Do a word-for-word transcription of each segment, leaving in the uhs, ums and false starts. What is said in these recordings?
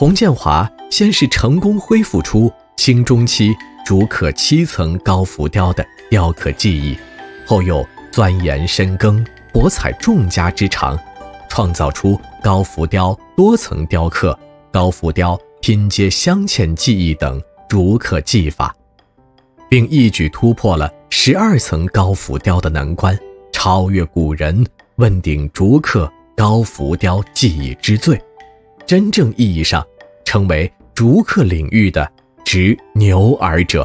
洪建华先是成功恢复出清中期竹刻七层高浮雕的雕刻技艺，后又钻研深耕，博采众家之长，创造出高浮雕多层雕刻、高浮雕拼接镶嵌技艺等竹刻技法，并一举突破了十二层高浮雕的难关，超越古人，问鼎竹刻高浮雕技艺之最，真正意义上成为竹刻领域的执牛耳者。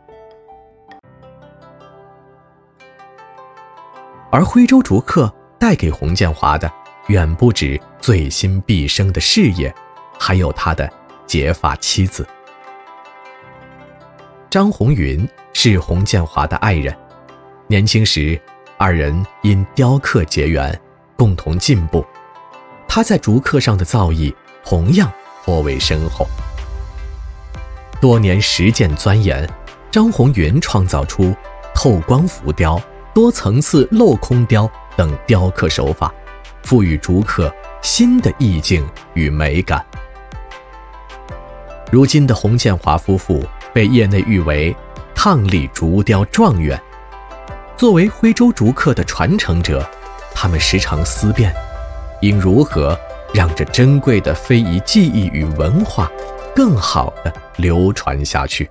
而徽州竹刻带给洪建华的远不止醉心毕生的事业，还有他的结发妻子张红云，是洪建华的爱人。年轻时二人因雕刻结缘，共同进步，他在竹刻上的造诣同样颇为深厚。多年实践钻研，张红云创造出透光浮雕、多层次镂空雕等雕刻手法，赋予竹刻新的意境与美感。如今的洪建华夫妇被业内誉为伉俪竹雕状元。作为徽州竹刻的传承者，他们时常思辨，应如何让这珍贵的非遗技艺与文化更好地流传下去。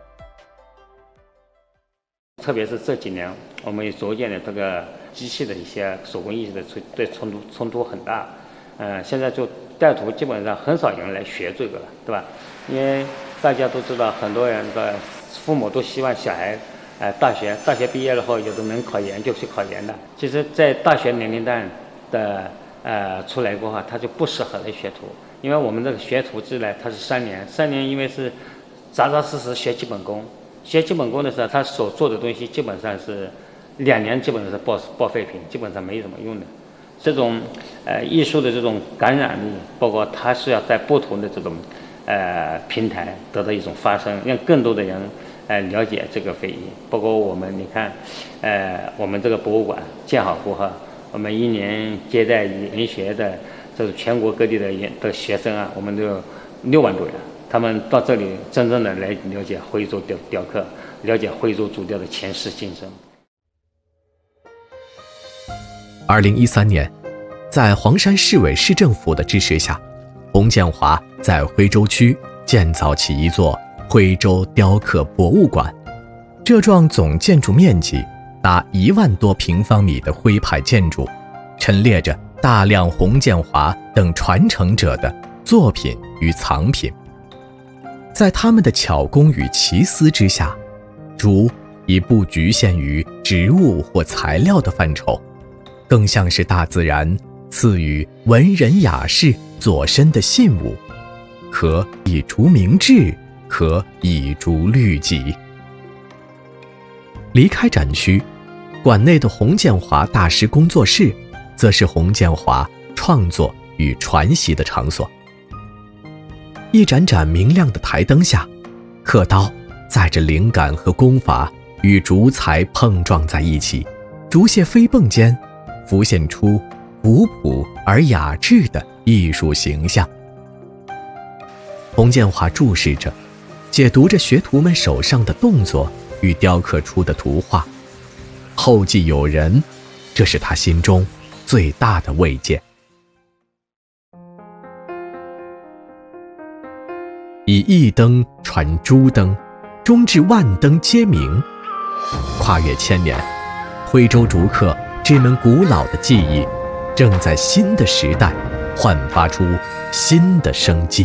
特别是这几年，我们逐渐的这个机器的一些手工艺的对冲突冲突很大。呃，现在就带图基本上很少有人来学这个了，对吧？因为大家都知道，很多人的父母都希望小孩，呃，大学大学毕业了后，有的能考研就去考研的。其实，在大学年龄段的呃出来过后，他就不适合来学徒，因为我们这个学徒制呢，它是三年，三年因为是扎扎实实学基本功，学基本功的时候，他所做的东西基本上是两年基本上是报报废品，基本上没什么用的。这种呃艺术的这种感染力，包括它是要在不同的这种呃平台得到一种发声，让更多的人呃了解这个非遗。包括我们你看，呃我们这个博物馆建好过后，我们一年接待研学的这是全国各地的研的学生啊，我们都有六万多人，他们到这里真正的来了解徽州雕雕刻，了解徽州竹雕的前世今生。 二零一三年，在黄山市委市政府的支持下，洪建华在徽州区建造起一座徽州雕刻博物馆。这幢总建筑面积达一万多平方米的徽派建筑，陈列着大量洪建华等传承者的作品与藏品。在他们的巧工与奇思之下，竹已不局限于植物或材料的范畴，更像是大自然赐予文人雅士左身的信物，可以竹明志，可以竹律己。离开展区，馆内的洪建华大师工作室则是洪建华创作与传习的场所。一盏盏明亮的台灯下，刻刀载着灵感和功法与竹材碰撞在一起，竹屑飞蹦间浮现出古朴而雅致的艺术形象。洪建华注视着，解读着学徒们手上的动作与雕刻出的图画，后继有人，这是他心中最大的慰藉。以一灯传诸灯，终至万灯皆明。跨越千年，徽州竹刻这门古老的技艺正在新的时代焕发出新的生机。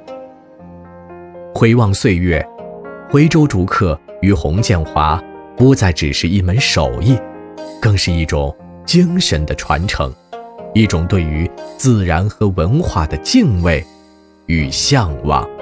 回望岁月，徽州竹刻与洪建华不再只是一门手艺，更是一种精神的传承，一种对于自然和文化的敬畏与向往。